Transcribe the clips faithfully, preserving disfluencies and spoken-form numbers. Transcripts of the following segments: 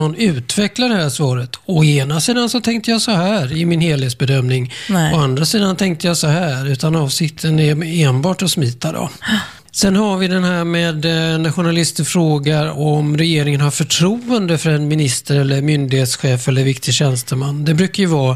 Hon utvecklar det här svaret. Å ena sidan så tänkte jag så här i min helhetsbedömning. Nej. Å andra sidan tänkte jag så här, utan avsikten är enbart att smita då. Sen har vi den här med när journalister frågar om regeringen har förtroende för en minister eller myndighetschef eller viktig tjänsteman. Det brukar ju vara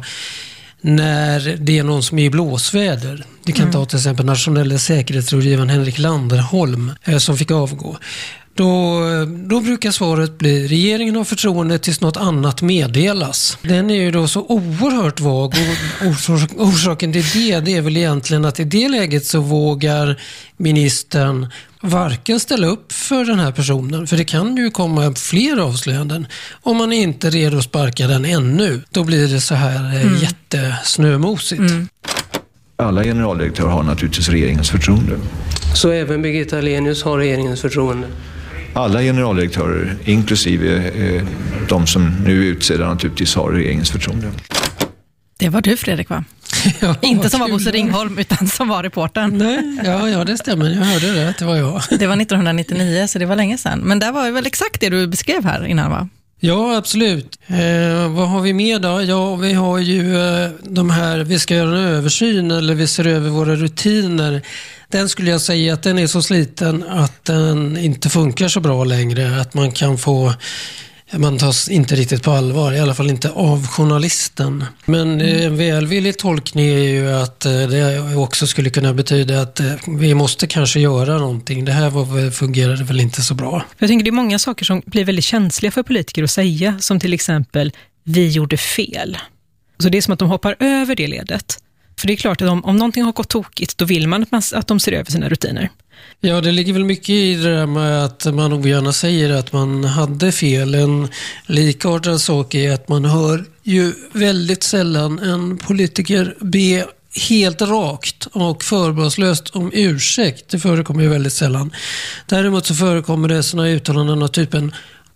när det är någon som är i blåsväder. Det kan mm. ta till exempel nationella säkerhetsrådgivaren Henrik Landerholm som fick avgå. Då, då brukar svaret bli regeringen har förtroende tills något annat meddelas. Den är ju då så oerhört vag och orsak, orsaken till det, det är väl egentligen att i det läget så vågar ministern varken ställa upp för den här personen, för det kan ju komma fler avslöjanden. Om man inte är redo att sparka den ännu, då blir det så här mm. jättesnömosigt. Mm. Alla generaldirektörer har naturligtvis regeringens förtroende. Så även Birgitta Ahlenius har regeringens förtroende? Alla generaldirektörer, inklusive eh, de som nu är utsedda, naturligtvis har regeringens förtroende. Det var du, Fredrik, va? Ja, inte som var Bosse Ringholm, utan som var reportern. Nej, ja, ja, det stämmer. Jag hörde det, det var jag. Det var nittonhundranittionio, så det var länge sedan. Men det var väl exakt det du beskrev här innan, va? Ja, absolut. Eh, vad har vi med då? Ja, vi har ju eh, de här, vi ska göra en översyn eller vi ser över våra rutiner. Den skulle jag säga att den är så sliten att den inte funkar så bra längre. Att man kan få, man tas inte riktigt på allvar, i alla fall inte av journalisten. Men eh, en välvillig tolkning är ju att eh, det också skulle kunna betyda att eh, vi måste kanske göra någonting. Det här var, fungerade väl inte så bra. Jag tänker det är många saker som blir väldigt känsliga för politiker att säga, som till exempel vi gjorde fel. Så det är som att de hoppar över det ledet. För det är klart att om, om någonting har gått tokigt, då vill man att, man att de ser över sina rutiner. Ja, det ligger väl mycket i det där med att man ogärna säger att man hade fel. En likartad sak är att man hör ju väldigt sällan en politiker be helt rakt och förbehållslöst om ursäkt. Det förekommer ju väldigt sällan. Däremot så förekommer det sådana uttalanden av typen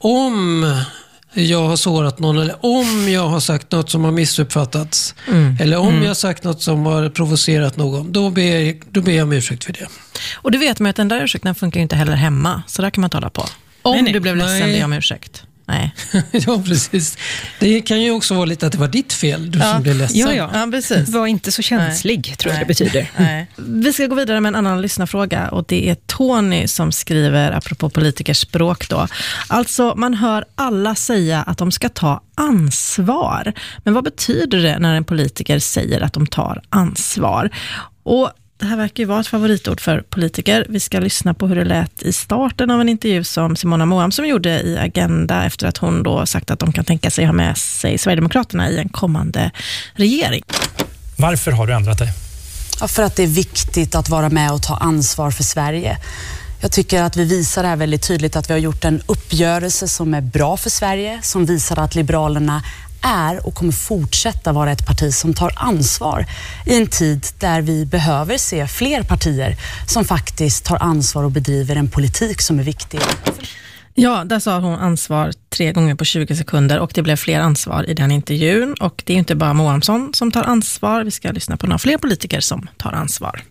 om jag har sårat någon eller om jag har sagt något som har missuppfattats mm. eller om mm. jag har sagt något som har provocerat någon, då ber, då ber jag om ursäkt för det. Och du vet med att den där ursäkten funkar ju inte heller hemma, så där kan man tala på. Om nej, nej. du blev ledsen, ber jag om ursäkt. Nej. Ja, precis. Det kan ju också vara lite att det var ditt fel, du ja. som blev ledsen. Ja, ja. ja precis. Var inte så känslig, Nej. tror jag Nej. det betyder. Nej. Vi ska gå vidare med en annan lyssnarfråga, och det är Tony som skriver, apropå politikers språk då. Alltså, man hör alla säga att de ska ta ansvar. Men vad betyder det när en politiker säger att de tar ansvar? Och det här verkar ju vara ett favoritord för politiker. Vi ska lyssna på hur det lät i starten av en intervju som Simona Moam som gjorde i Agenda efter att hon då sagt att de kan tänka sig ha med sig Sverigedemokraterna i en kommande regering. Varför har du ändrat dig? Ja, för att det är viktigt att vara med och ta ansvar för Sverige. Jag tycker att vi visar det här väldigt tydligt, att vi har gjort en uppgörelse som är bra för Sverige, som visar att Liberalerna är och kommer fortsätta vara ett parti som tar ansvar i en tid där vi behöver se fler partier som faktiskt tar ansvar och bedriver en politik som är viktig. Ja, där sa hon ansvar tre gånger på tjugo sekunder och det blev fler ansvar i den intervjun. Och det är inte bara Moamsson som tar ansvar. Vi ska lyssna på några fler politiker som tar ansvar.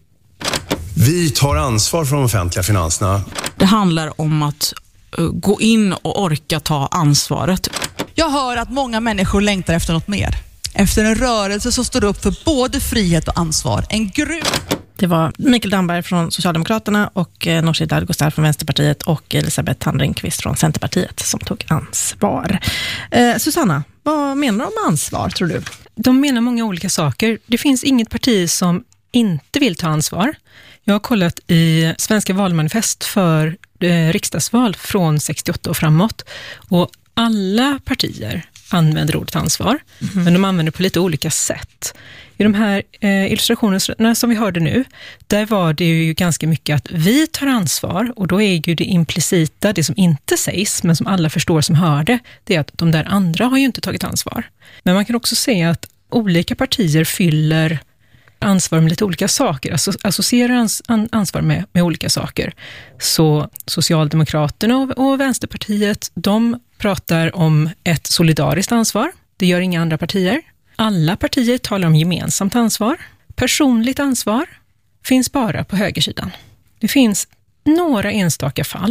Vi tar ansvar för de offentliga finanserna. Det handlar om att uh, gå in och orka ta ansvaret. Jag hör att många människor längtar efter något mer. Efter en rörelse som står upp för både frihet och ansvar. En grym... Det var Mikael Damberg från Socialdemokraterna och eh, Nooshi Dadgostar från Vänsterpartiet och Elisabeth Tandringqvist från Centerpartiet som tog ansvar. Eh, Susanna, vad menar de med ansvar, tror du? De menar många olika saker. Det finns inget parti som inte vill ta ansvar. Jag har kollat i Svenska valmanifest för eh, riksdagsval från sextioåtta och framåt, och alla partier använder ordet ansvar, mm. men de använder på lite olika sätt. I de här eh, illustrationerna som vi hörde nu, där var det ju ganska mycket att vi tar ansvar, och då är ju det implicita, det som inte sägs, men som alla förstår som hör det, det är att de där andra har ju inte tagit ansvar. Men man kan också se att olika partier fyller ansvar med lite olika saker, alltså associerar ans- an- ansvar med, med olika saker. Så Socialdemokraterna och, och Vänsterpartiet, de pratar om ett solidariskt ansvar. Det gör inga andra partier. Alla partier talar om gemensamt ansvar. Personligt ansvar finns bara på högersidan. Det finns några enstaka fall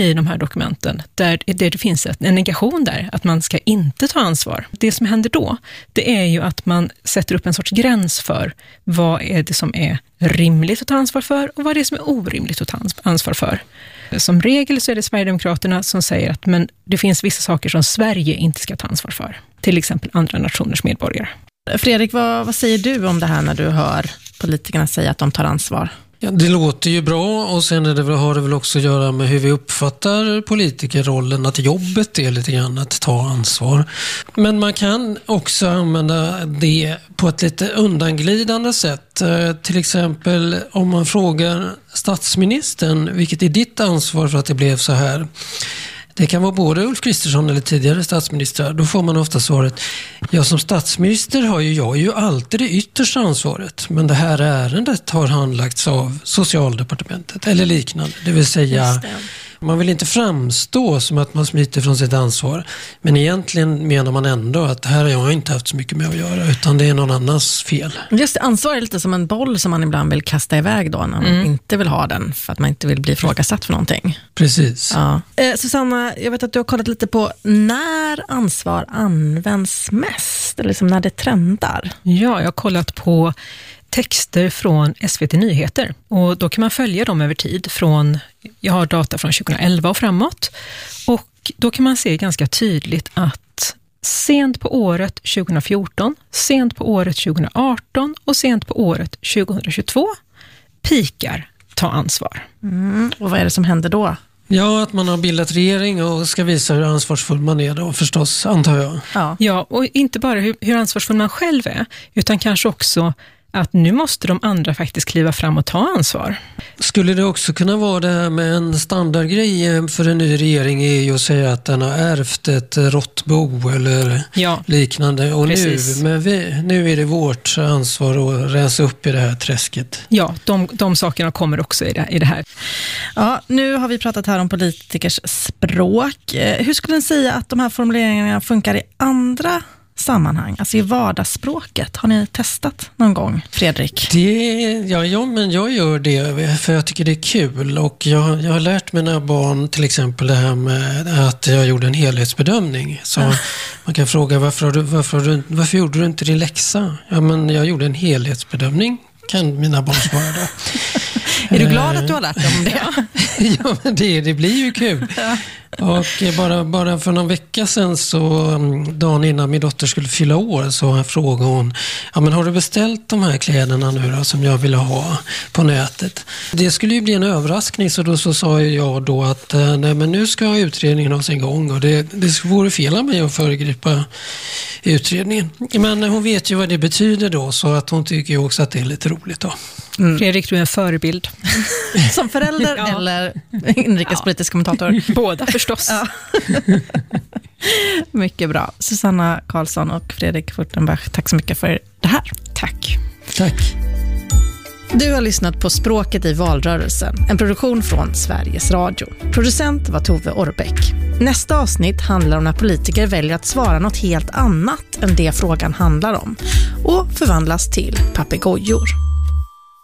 i de här dokumenten där, där det finns en negation där, att man ska inte ta ansvar. Det som händer då, det är ju att man sätter upp en sorts gräns för vad är det som är rimligt att ta ansvar för och vad är det som är orimligt att ta ansvar för. Som regel så är det Sverigedemokraterna som säger att men det finns vissa saker som Sverige inte ska ta ansvar för. Till exempel andra nationers medborgare. Fredrik, vad, vad säger du om det här när du hör politikerna säga att de tar ansvar? Ja, det låter ju bra och sen är det, har det väl också att göra med hur vi uppfattar politikerrollen, att jobbet är lite grann att ta ansvar. Men man kan också använda det på ett lite undanglidande sätt. Till exempel om man frågar statsministern, vilket är ditt ansvar för att det blev så här? Det kan vara både Ulf Kristersson eller tidigare statsministrar. Då får man ofta svaret, ja som statsminister har ju jag ju alltid det yttersta ansvaret. Men det här ärendet har handlagts av Socialdepartementet eller liknande. Det vill säga, man vill inte framstå som att man smiter från sitt ansvar. Men egentligen menar man ändå att det här har jag inte haft så mycket med att göra, utan det är någon annans fel. Just det, ansvar är lite som en boll som man ibland vill kasta iväg då när man mm. inte vill ha den för att man inte vill bli ifrågasatt för någonting. Precis. Ja. Eh, Susanna, jag vet att du har kollat lite på när ansvar används mest, eller liksom när det trendar. Ja, jag har kollat på texter från S V T Nyheter och då kan man följa dem över tid från, jag har data från tjugoelva och framåt, och då kan man se ganska tydligt att sent på året tjugofjorton, sent på året tjugoarton och sent på året tjugohundratjugotvå pikar ta ansvar. Mm. Och vad är det som händer då? Ja, att man har bildat regering och ska visa hur ansvarsfull man är då, förstås, antar jag. Ja, ja och inte bara hur, hur ansvarsfull man själv är, utan kanske också att nu måste de andra faktiskt kliva fram och ta ansvar. Skulle det också kunna vara det här med en standardgrej för en ny regering är ju att säga att den har ärvt ett råttbo eller ja, liknande. Och nu, men vi, nu är det vårt ansvar att rensa upp i det här träsket. Ja, de, de sakerna kommer också i det, i det här. Ja, nu har vi pratat här om politikers språk. Hur skulle ni säga att de här formuleringarna funkar i andra sammanhang, alltså i vardagsspråket? Har ni testat någon gång, Fredrik? Det, ja, ja, men jag gör det för jag tycker det är kul, och jag, jag har lärt mina barn till exempel det här med att jag gjorde en helhetsbedömning. Så ja. Man kan fråga varför, har du, varför, har du, varför gjorde du inte din läxa? Ja, men jag gjorde en helhetsbedömning, kan mina barn svara då. Är du glad att du har lärt dig om det? Ja, men det, det blir ju kul. Ja. Och bara, bara för någon vecka sedan, så dagen innan min dotter skulle fylla år, så frågade hon, ja men har du beställt de här kläderna nu då, som jag ville ha på nätet? Det skulle ju bli en överraskning, så då så sa jag då att nej, men nu ska utredningen ha sin gång, och det, det vore fel av mig att föregripa utredningen. Men hon vet ju vad det betyder då, så att hon tycker ju också att det är lite roligt då. Mm. Fredrik, du är en förebild. Som förälder ja. Eller inrikespolitisk ja. kommentator? Båda förstås. Ja. Mycket bra. Susanna Karlsson och Fredrik Furtenbach, tack så mycket för det här. Tack. Tack. Du har lyssnat på Språket i valrörelsen, en produktion från Sveriges Radio. Producent var Tove Orbeck. Nästa avsnitt handlar om när politiker väljer att svara något helt annat än det frågan handlar om och förvandlas till papegojor.